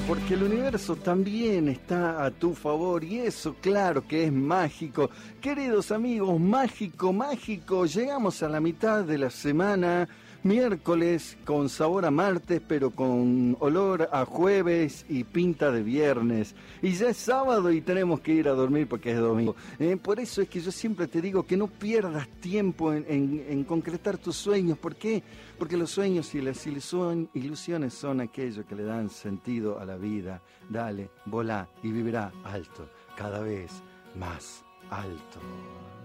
porque el universo también está a tu favor y eso claro que es mágico. Queridos amigos, mágico, mágico, llegamos a la mitad de la semana, miércoles con sabor a martes pero con olor a jueves y pinta de viernes. Y ya es sábado y tenemos que ir a dormir porque es domingo. Por eso es que yo siempre te digo que no pierdas tiempo en concretar tus sueños. ¿Por qué? Porque los sueños y las ilusiones son aquello que le dan sentido a la vida. Dale, volá y vivirá alto, cada vez más alto.